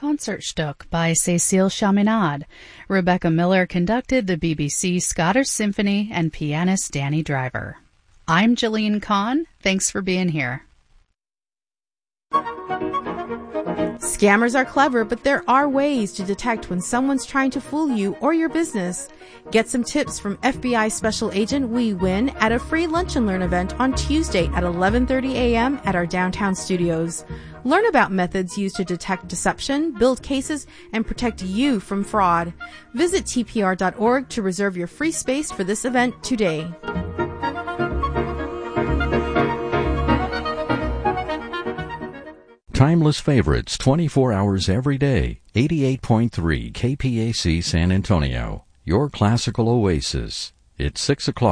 Concertstück by Cécile Chaminade. Rebecca Miller conducted the BBC Scottish Symphony and pianist Danny Driver. I'm Jillian Kahn. Thanks for being here. Scammers are clever, but there are ways to detect when someone's trying to fool you or your business. Get some tips from FBI Special Agent Wee Win at a free Lunch and Learn event on Tuesday at 11:30 a.m. at our downtown studios. Learn about methods used to detect deception, build cases, and protect you from fraud. Visit tpr.org to reserve your free space for this event today. Timeless favorites 24 hours every day. 88.3 KPAC San Antonio. Your classical oasis. It's 6 o'clock.